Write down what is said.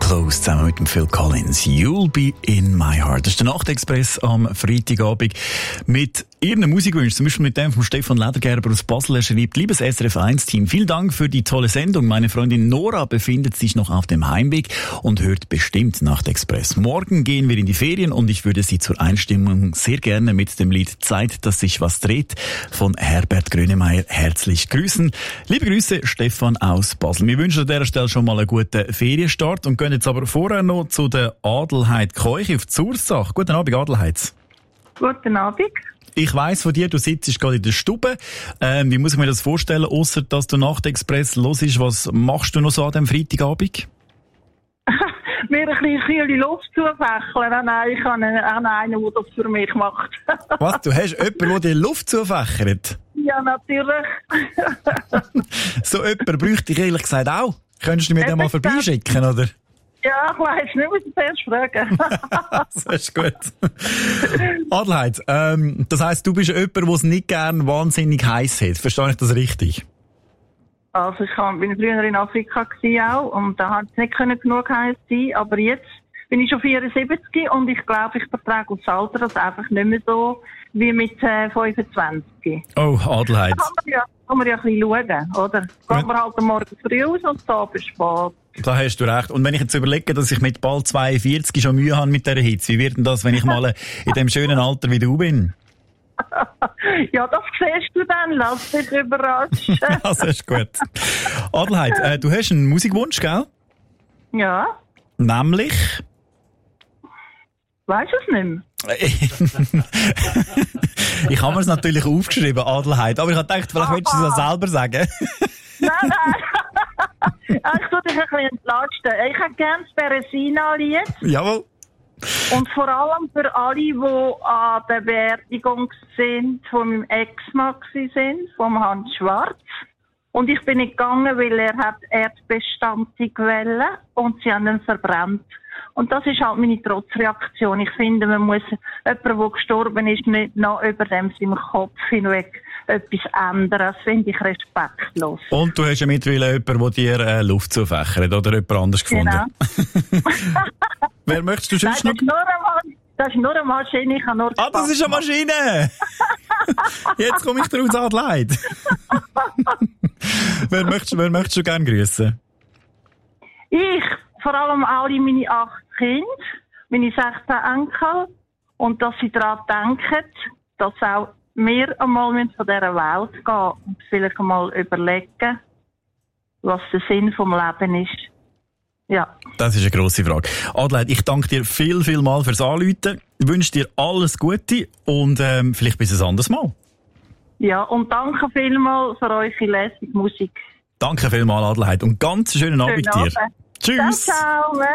Close zusammen mit dem Phil Collins. You'll be in my heart. Das ist der Nachtexpress am Freitagabend mit Ihren Musikwünschen. Zum Beispiel mit dem von Stefan Ledergerber aus Basel. Er schreibt: Liebes SRF1-Team, vielen Dank für die tolle Sendung. Meine Freundin Nora befindet sich noch auf dem Heimweg und hört bestimmt Nachtexpress. Morgen gehen wir in die Ferien und ich würde Sie zur Einstimmung sehr gerne mit dem Lied Zeit, dass sich was dreht von Herbert Grönemeyer herzlich grüßen. Liebe Grüße, Stefan aus Basel. Wir wünschen an dieser Stelle schon mal einen guten Ferienstart und gehen jetzt aber vorher noch zu der Adelheid Keuch auf Zursach. Guten Abend, Adelheid. Guten Abend. Ich weiss von dir, du sitzt gerade in der Stube. Wie muss ich mir das vorstellen, ausser dass du Nachtexpress hörst? Was machst du noch so an diesem Freitagabend? Mir ein bisschen kühle Luft zufächeln. Nein, ich habe einen, der das für mich macht. Was? Du hast jemanden, der dir Luft zufächert? Ja, natürlich. So jemanden bräuchte ich ehrlich gesagt auch. Könntest du mir den mal vorbeischicken, oder? Ja, ich weiss nicht, muss ich zuerst fragen. Das ist gut. Adelheid, das heisst, du bist jemand, der es nicht gern wahnsinnig heiß hat. Verstehe ich das richtig? Also ich bin früher in Afrika auch und da hat es nicht genug heiß sein, aber jetzt bin ich schon 74 und ich glaube, ich vertrage aufs Alter das einfach nicht mehr so wie mit 25. Oh, Adelheid. Da kann man ja ein bisschen schauen, oder? Geht man halt am Morgen früh aus und da bis spät. Da hast du recht. Und wenn ich jetzt überlege, dass ich mit bald 42 schon Mühe habe mit dieser Hitze, wie wird denn das, wenn ich mal in dem schönen Alter wie du bin? Ja, das siehst du dann. Lass dich überraschen. Das ist gut. Adelheid, du hast einen Musikwunsch, gell? Ja. Nämlich? Weisst du es nicht mehr? Ich habe mir es natürlich aufgeschrieben, Adelheid. Aber ich habe gedacht, vielleicht willst du es selber sagen. Nein. Ich tue dich ein bisschen entlasten. Ich hätte gerne das Beresina-Lied. Jawohl. Und vor allem für alle, die an der Beerdigung sind, von meinem Ex-Mann sind, vom Hans Schwarz. Und ich bin nicht gegangen, weil er hat Erdbestandig wollen und sie haben ihn verbrannt. Und das ist halt meine Trotzreaktion. Ich finde, man muss jemanden, der gestorben ist, nicht noch über dem seinem Kopf hinweg etwas ändern. Das finde ich respektlos. Und du hast ja mittlerweile jemanden, der dir Luft zufächert, oder jemand anders gefunden? Genau. Wer möchtest du sonst noch? Das ist nur eine Maschine, ich habe nur Spaß. Das ist eine Maschine! Jetzt komme ich daraus, Adelheid. Wer möchtest du gerne grüßen? Ich, vor allem alle meine 8 Kinder, meine 16 Enkel, und dass sie daran denken, dass auch wir einmal von dieser Welt gehen und vielleicht einmal überlegen, was der Sinn vom Leben ist. Ja. Das ist eine grosse Frage. Adelheid, ich danke dir viel mal fürs Anrufen. Ich wünsche dir alles Gute und vielleicht bis ein anderes Mal. Ja, und danke vielmals für eure lässige Musik. Danke vielmals, Adelheid, und ganz schönen Abend dir. Tschüss. Ciao.